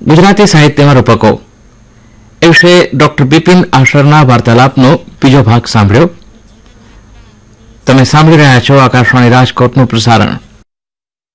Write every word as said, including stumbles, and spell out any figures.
ગુજરાતી સાહિત્યમાં રૂપકો એ વિશે ડોક્ટર બિપિન આશરના વાર્તાલાપનો બીજો ભાગ સાંભળ્યો. તમે સાંભળી રહ્યા છો આકાશવાણી રાજકોટનું પ્રસારણ.